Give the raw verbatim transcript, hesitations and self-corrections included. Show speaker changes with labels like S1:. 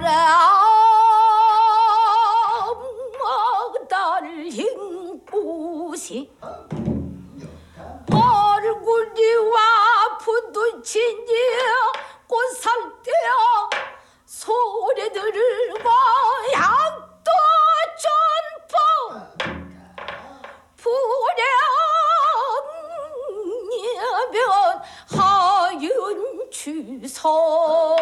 S1: 달흰꽃이 얼굴이와 부딪히니 꽃살 떼어 소리 들고 약도 전포 불량이면 하윤 주소